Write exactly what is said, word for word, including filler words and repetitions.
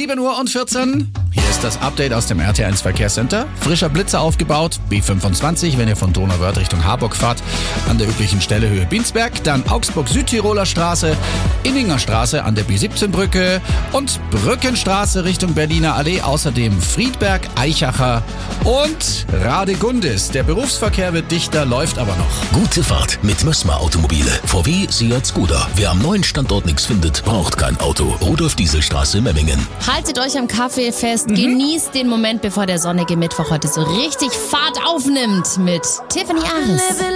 sieben Uhr und vierzehn. Hier ist das Update aus dem R T eins Verkehrscenter. Frischer Blitzer aufgebaut, B fünfundzwanzig, wenn ihr von Donauwörth Richtung Harburg fahrt, an der üblichen Stelle Höhe Binsberg, dann Augsburg-Südtiroler Straße, Inninger Straße an der B siebzehn Brücke und Brückenstraße Richtung Berliner Allee, außerdem Friedberg, Eichacher und Radegundis. Der Berufsverkehr wird dichter, läuft aber noch. Gute Fahrt mit Mössmer Automobile. V W, Seat, Skoda. Wer am neuen Standort nichts findet, braucht kein Auto. Rudolf-Diesel-Straße, Memmingen. Haltet euch am Kaffee fest, mhm. genießt den Moment, bevor der sonnige Mittwoch heute so richtig Fahrt aufnimmt mit Tiffany Aris.